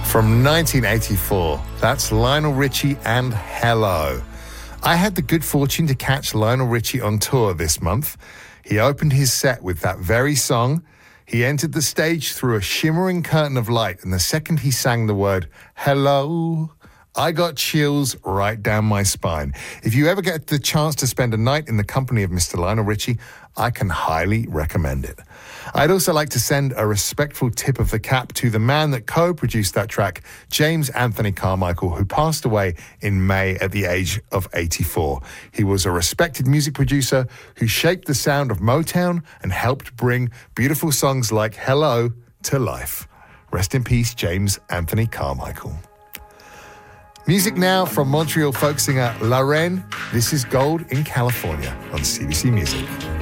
From 1984, that's Lionel Richie and Hello. I had the good fortune to catch Lionel Richie on tour this month. He opened his set with that very song. He entered the stage through a shimmering curtain of light, and the second he sang the word hello, I got chills right down my spine. If you ever get the chance to spend a night in the company of Mr. Lionel Richie, I can highly recommend it. I'd also like to send a respectful tip of the cap to the man that co-produced that track, James Anthony Carmichael, who passed away in May at the age of 84. He was a respected music producer who shaped the sound of Motown and helped bring beautiful songs like Hello to life. Rest in peace, James Anthony Carmichael. Music now from Montreal folk singer La Reine. This is Gold in California on CBC Music.